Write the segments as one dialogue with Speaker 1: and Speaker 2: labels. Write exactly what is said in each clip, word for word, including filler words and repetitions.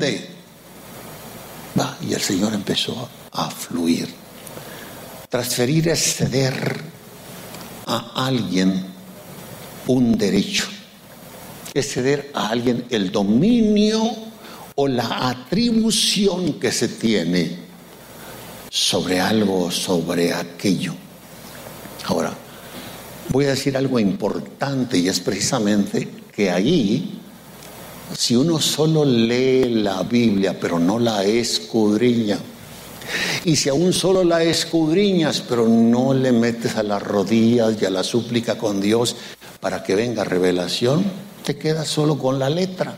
Speaker 1: Va, y el Señor empezó a fluir. Transferir es ceder a alguien un derecho. Es ceder a alguien el dominio o la atribución que se tiene sobre algo o sobre aquello. Ahora, voy a decir algo importante, y es precisamente que ahí, si uno solo lee la Biblia pero no la escudriña, y si aún solo la escudriñas pero no le metes a las rodillas y a la súplica con Dios para que venga revelación, te quedas solo con la letra.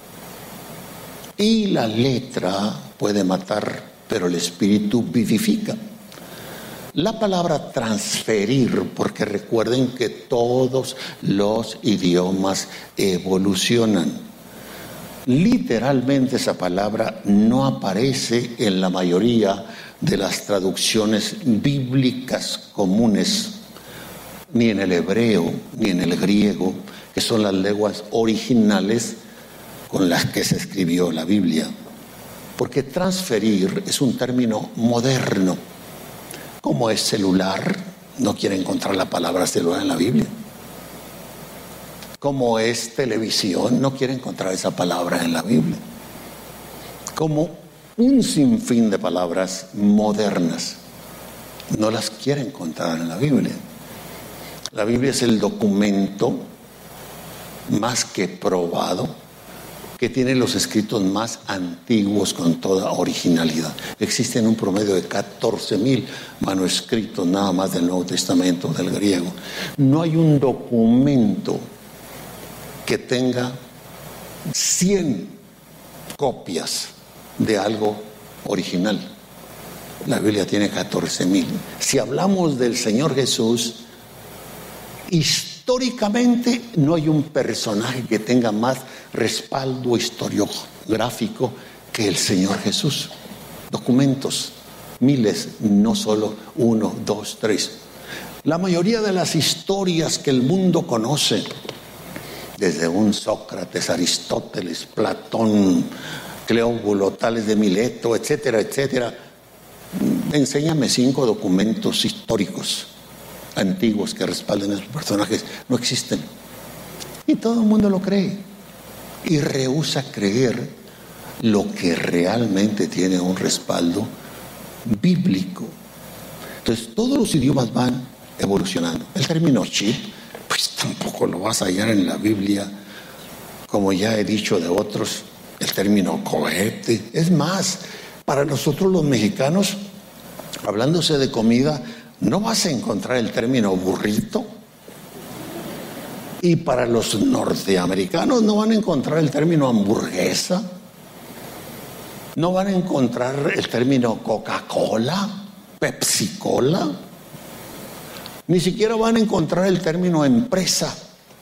Speaker 1: Y la letra puede matar, pero el espíritu vivifica. La palabra transferir, porque recuerden que todos los idiomas evolucionan. Literalmente esa palabra no aparece en la mayoría de las traducciones bíblicas comunes, ni en el hebreo, ni en el griego, que son las lenguas originales con las que se escribió la Biblia. Porque transferir es un término moderno. Como es celular, no quiere encontrar la palabra celular en la Biblia. Como es televisión, no quiere encontrar esa palabra en la Biblia. Como un sinfín de palabras modernas, no las quiere encontrar en la Biblia. La Biblia es el documento más que probado que tiene los escritos más antiguos con toda originalidad. Existen un promedio de catorce mil manuscritos nada más del Nuevo Testamento, del griego. No hay un documento que tenga cien copias de algo original. La Biblia tiene catorce mil. Si hablamos del Señor Jesús, históricamente no hay un personaje que tenga más respaldo historiográfico que el Señor Jesús. Documentos, miles, no solo uno, dos, tres. La mayoría de las historias que el mundo conoce, desde un Sócrates, Aristóteles, Platón, Cleóbulo, Tales de Mileto, etcétera, etcétera, enséñame cinco documentos históricos antiguos que respalden a esos personajes. No existen. Y todo el mundo lo cree. Y rehúsa creer lo que realmente tiene un respaldo bíblico. Entonces, todos los idiomas van evolucionando. El término chip, pues tampoco lo vas a hallar en la Biblia. Como ya he dicho de otros, el término cohete. Es más, para nosotros los mexicanos, hablándose de comida, no vas a encontrar el término burrito. Y para los norteamericanos no van a encontrar el término hamburguesa. No van a encontrar el término Coca-Cola, Pepsi-Cola. Ni siquiera van a encontrar el término empresa.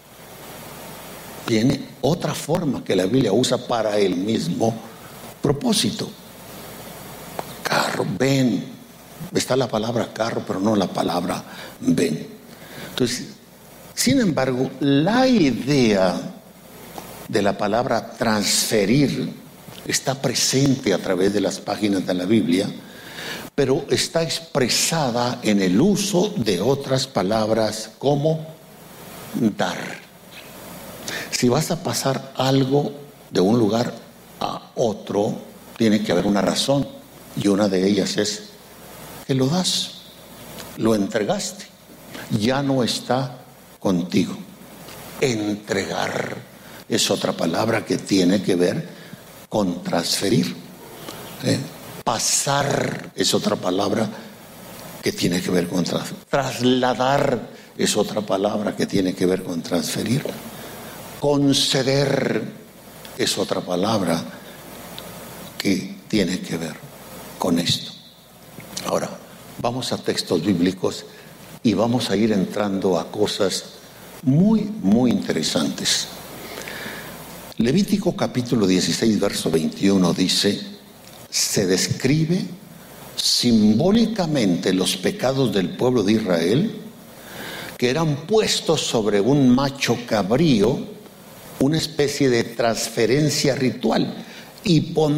Speaker 1: Tiene otra forma que la Biblia usa para el mismo propósito. Carro, ven. Está la palabra carro, pero no la palabra ven. Entonces, sin embargo, la idea de la palabra transferir está presente a través de las páginas de la Biblia, pero está expresada en el uso de otras palabras como dar. Si vas a pasar algo de un lugar a otro, tiene que haber una razón, y una de ellas es que lo das, lo entregaste, ya no está contigo. Entregar es otra palabra que tiene que ver con transferir. ¿Eh? Pasar es otra palabra que tiene que ver con transferir. Trasladar es otra palabra que tiene que ver con transferir. Conceder es otra palabra que tiene que ver con esto. Ahora, vamos a textos bíblicos y vamos a ir entrando a cosas muy, muy interesantes. Levítico capítulo dieciséis, verso veintiuno dice: se describe simbólicamente los pecados del pueblo de Israel, que eran puestos sobre un macho cabrío, una especie de transferencia ritual. y pondrá